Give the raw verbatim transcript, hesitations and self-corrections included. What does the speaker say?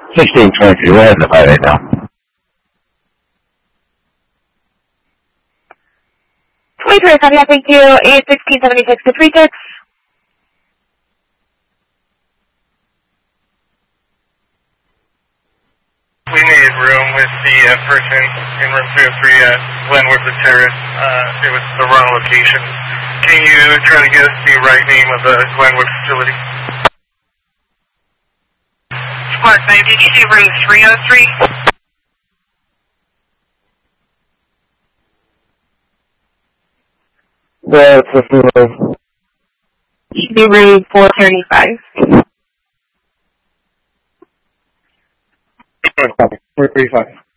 sixteen twenty-three, we're heading to five eight now. twenty-three, copy, thank you. eight sixteen seventy-six to three six. We made room with the uh, person in room three oh three at Glenwood Terrace. Uh, it was the wrong location. Can you try to get us the right name of the Glenwood facility? Squad nine, did you say room three oh three? That's the room. Should be room four thirty-five. Copy. four thirty-five.